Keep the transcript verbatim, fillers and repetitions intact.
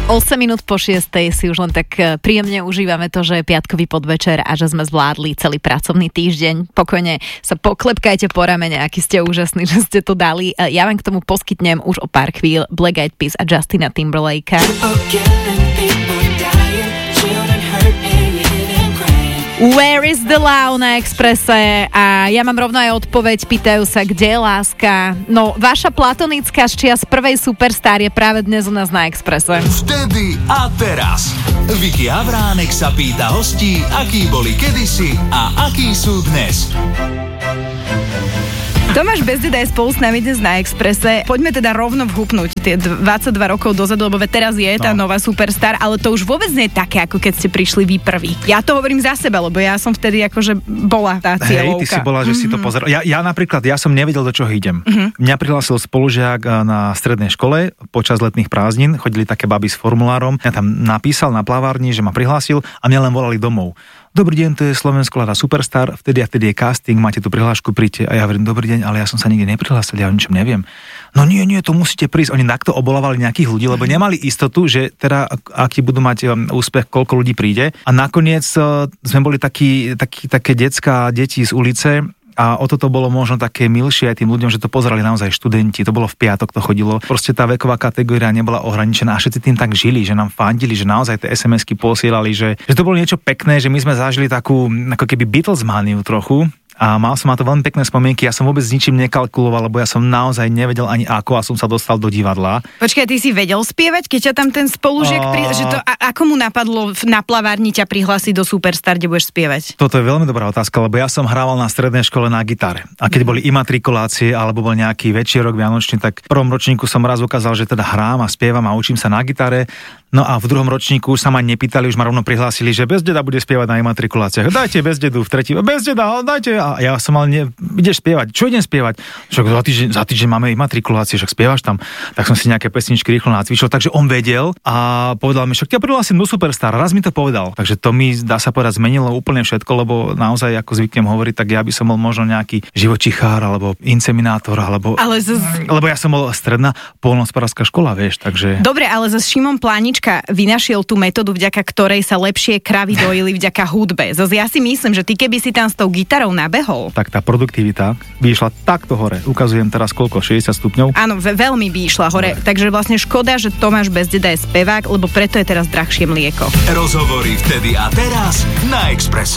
osem minút po šiestej si už len tak príjemne užívame to, že je piatkový podvečer a že sme zvládli celý pracovný týždeň. Pokojne sa poklepkajte po ramene, aký ste úžasní, že ste to dali. Ja vám k tomu poskytnem už o pár chvíľ Black Eyed Peas a Justina Timberlakea. Where is the love na Expresse? A ja mám rovno aj odpoveď, pýtajú sa, kde je láska. No, vaša platonická z čias prvej Superstar je práve dnes u nás na Expresse. Vtedy a teraz. Vicky Havránek sa pýta hostí, akí boli kedysi a akí sú dnes. Tomáš Bezdeda je spolu s nami dnes na Expresse. Poďme teda rovno vhupnúť tie dvadsaťdva rokov dozadu, lebo teraz je tá no. nová Superstar, ale to už vôbec nie je také, ako keď ste prišli vy prví. Ja to hovorím za seba, lebo ja som vtedy akože bola tá cieľovka. Hej, ty si bola, že mm-hmm. si to pozeral. Ja, ja napríklad, ja som nevedel, do čoho idem. Mm-hmm. Mňa prihlásil spolužiak na strednej škole počas letných prázdnin, chodili také baby s formulárom. Ja tam napísal na plavárni, že ma prihlásil a mňa len volali domov. Dobrý deň, to je Slovensko Lada Superstar, vtedy a vtedy je casting, máte tu prihlášku, príďte. A ja hovorím, dobrý deň, ale ja som sa nikde neprihlásil, ja o ničom neviem. No nie, nie, to musíte prísť. Oni takto obolovali nejakých ľudí, lebo nemali istotu, že teda aký budú mať úspech, koľko ľudí príde. A nakoniec sme boli takí, takí, také decká deti z ulice. A o toto bolo možno také milšie aj tým ľuďom, že to pozerali naozaj študenti. To bolo v piatok, to chodilo. Proste tá veková kategória nebola ohraničená a všetci tým tak žili, že nám fandili, že naozaj tie es em esky posielali, že, že to bolo niečo pekné, že my sme zažili takú ako keby Beatles mániu trochu. A mal som na to veľmi pekné spomienky, ja som vôbec s ničím nekalkuloval, lebo ja som naozaj nevedel ani ako a som sa dostal do divadla. Počkaj, ty si vedel spievať, keď ťa tam ten spolužiak, uh... pri... že to, a, ako mu napadlo na plavárni ťa prihlásiť do Superstar, kde budeš spievať? Toto je veľmi dobrá otázka, lebo ja som hrával na strednej škole na gitare. A keď boli imatrikulácie alebo bol nejaký večierok vianočný, tak v prvom ročníku som raz ukázal, že teda hrám a spievam a učím sa na gitare. No a v druhom ročníku už sa ma nepýtali, už ma rovno prihlásili, že Bezdeda bude spievať na imatrikuláciách. Dajte Bezdedu v tretí. Bezdeda, dajte. A ja som mal, ne, ideš spievať. Čo idem spievať? Však za týždeň, za týždeň máme imatrikulácie, však spievaš tam. Tak som si nejaké pesničky rýchlo nacvičil, takže on vedel a povedal mi, však ťa prihlásim do Superstar. Raz mi to povedal. Takže to mi, dá sa povedať, zmenilo úplne všetko, lebo naozaj, ako zvyknem hovoriť, tak ja by som bol možno nejaký živočichár alebo inseminátor, alebo ale z... lebo ja som bol stredná poľnohospodárska škola, vieš, takže. Dobre, ale za Šimon Plánička vynašiel tú metódu, vďaka ktorej sa lepšie kravy dojili vďaka hudbe. Zas ja si myslím, že ty keby si tam s tou gitarou nabehol, tak tá produktivita by išla takto hore. Ukazujem teraz koľko, šesťdesiat stupňov. Áno, ve- veľmi by išla hore. hore. Takže vlastne škoda, že Tomáš Bezdeda je spevák, lebo preto je teraz drahšie mlieko. Rozhovory vtedy a teraz na Expresse.